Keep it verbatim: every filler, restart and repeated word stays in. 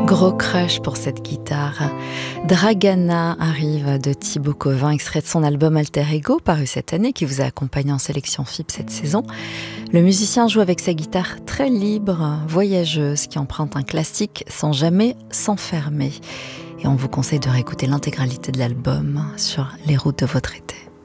Gros crush pour cette guitare. Dragana arrive de Thibaut Covin, extrait de son album Alter Ego, paru cette année, qui vous a accompagné en sélection F I B cette saison. Le musicien joue avec sa guitare très libre, voyageuse, qui emprunte un classique sans jamais s'enfermer. Et on vous conseille de réécouter l'intégralité de l'album sur Les routes de votre été.